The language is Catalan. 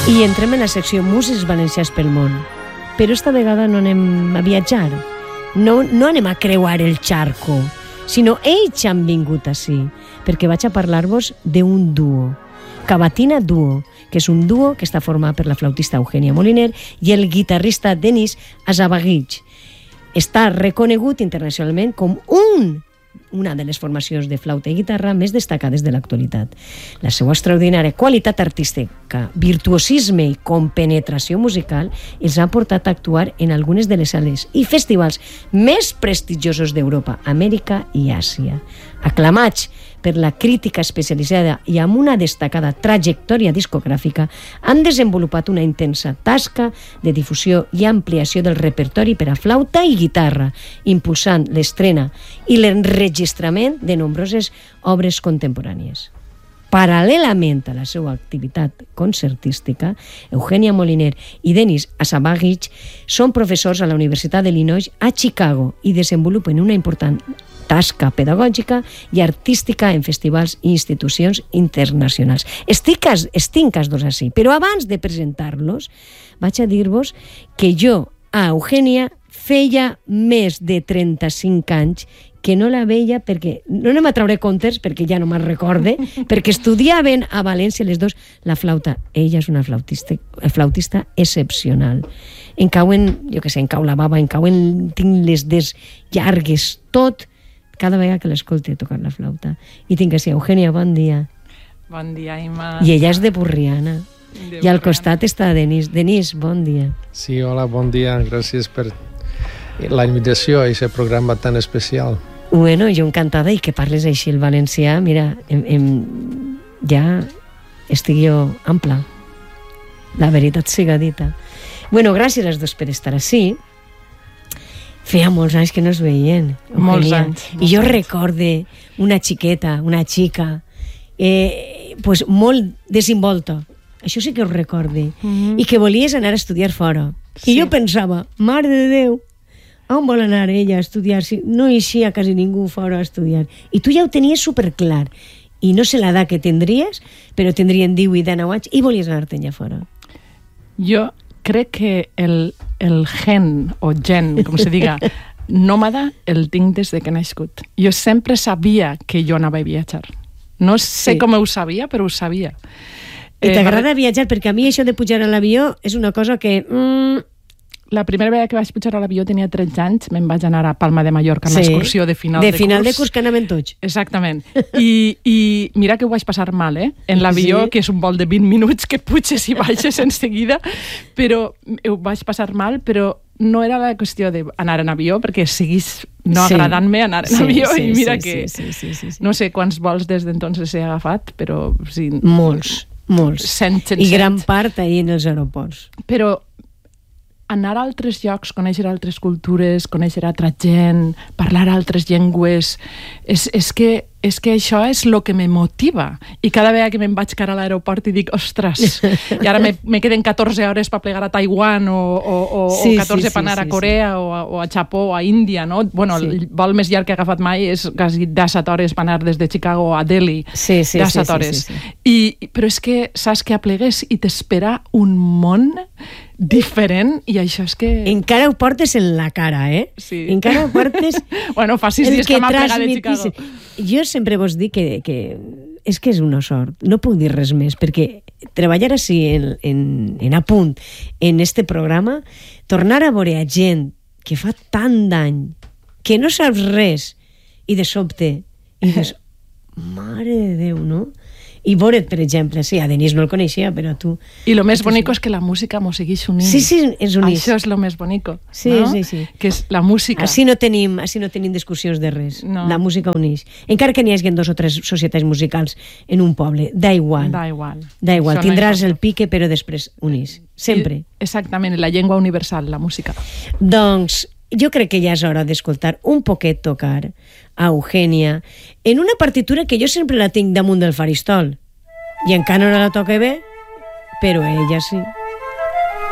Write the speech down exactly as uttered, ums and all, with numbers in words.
I entrem en la secció Músics Valencians pel món. Però esta vegada no anem a viatjar, no, no anem a creuar el charco, sinó ells han vingut ací, perquè vaig a parlar-vos d'un duo, Cavatina Duo, que és un duo que està format per la flautista Eugenia Moliner i el guitarrista Denis Azabagich. Està reconegut internacionalment com un una de les formacions de flauta i guitarra més destacades de l'actualitat. La seva extraordinària qualitat artística, virtuosisme i compenetració musical els ha portat a actuar en algunes de les sales i festivals més prestigiosos d'Europa, Amèrica i Àsia. Aclamats per la crítica especialitzada i amb una destacada trajectòria discogràfica, han desenvolupat una intensa tasca de difusió i ampliació del repertori per a flauta i guitarra, impulsant l'estrena i l'enregistrament de nombroses obres contemporànies. Paral·lelament a la seva activitat concertística, Eugenia Moliner i Denis Azabagich són professors a la Universitat d'Illinois a Chicago i desenvolupen una important tasca pedagògica i artística en festivals i institucions internacionals. Estic, estic els dos així, però abans de presentar-los vaig a dir-vos que jo a Eugenia feia més de trenta-cinc anys que no la veia, perquè no anem a treure comptes perquè ja no me'n recorde, perquè estudiaven a València les dos la flauta. Ella és una flautista, flautista excepcional. Em cauen, jo què sé, em cau la bava, em cauen, tinc les dents llargues, tot, cada vegada que l'escolte tocar la flauta. I tinc que ser, Eugenia, bon dia. Bon dia, Ima. I ella és de Borriana. De I al costat està Denis. Denis, bon dia. Sí, hola, bon dia. Gràcies per la invitació a aquest programa tan especial. Bueno, jo encantada, i que parles així el valencià, mira, em, em, ja estic jo ampla. La veritat siga dita. Bueno, gràcies als dos per estar així. Feia molts anys que no es veien. Eugenia. Molts anys. I jo recorde una xiqueta, una xica, eh, pues molt desenvolta. Això sí que ho recorde. Mm-hmm. I que volies anar a estudiar fora. Sí. I jo pensava, mare de Déu, on vol anar ella a estudiar? Si no eixia quasi ningú fora a estudiar. I tu ja ho tenies superclar. I no sé l'edat que tindries, però tindrien divuit i dinou anys i volies anar-te'n ja fora. Jo crec que el, el gen, o gen, com se diga, nòmada, el tinc des de que he nascut. Jo sempre sabia que jo anava a viatjar. No sé sí. com ho sabia, però ho sabia. I t'agrada eh, viatjar? Perquè a mi això de pujar a l'avió és una cosa que... Mm... La primera vegada que vaig pujar a l'avió tenia tretze anys, me'n vaig anar a Palma de Mallorca, sí. en l'excursió de final de, de curs. De final de curs que anaven tots. Exactament. I, I mira que ho vaig passar mal, eh? En l'avió, sí. que és un vol de vint minuts, que puges i baixes en seguida, però ho vaig passar mal, però no era la qüestió d'anar en avió, perquè seguís no sí. agradant-me anar en sí, avió, sí, i mira sí, que... Sí, sí, sí, sí, sí. No sé quants vols des d'entonces he agafat, però... Sí, molts, molts. Cent, cent, I gran part ahir en els aeroports. Però anar a altres llocs, conèixer altres cultures, conèixer altra gent, parlar altres llengües, és, és, que, és que això és el que me motiva. I cada vegada que me'n vaig cara a l'aeroport i dic, ostres, i ara me, me queden catorze hores per plegar a Taiwan o, o, o, sí, o catorze sí, per anar sí, a Corea sí. o, a, o a Japó o a Índia, no? Bueno, sí. el vol més llarg que he agafat mai és quasi disset hores per anar des de Chicago a Delhi. Sí, sí, disset sí, hores. Sí, sí, sí. I, però és que saps que aplegues i t'espera un món diferent, i això és que... Encara ho portes en la cara, eh? Sí. Encara ho portes... Bueno, fa sis dies que, que m'ha plegat de Chicago. Jo sempre vos dic que, que és que és una sort. No puc dir res més, perquè treballar així en, en, en a punt en este programa, tornar a veure a gent que fa tant d'any, que no saps res, i de sobte, i dius, mare de Déu, no? I veure't, per exemple, sí, a Denis no el coneixia, però tu... I lo més bonico és que la música mos segueix unint. Sí, sí, ens unís. Això és lo més bonico, sí, no? Sí, sí. Que és la música. Així no tenim, així no tenim discussions de res. No. La música unís. Encara que n'hi hagi dos o tres societats musicals en un poble, da igual. Da igual. Da igual. Això tindràs no el pique, però després unís. Sempre. I, exactament, la llengua universal, la música. Doncs jo crec que ja és hora d'escoltar un poquet tocar a Eugenia en una partitura que jo sempre la tinc damunt del faristol. I encara no la toca bé, però ella sí.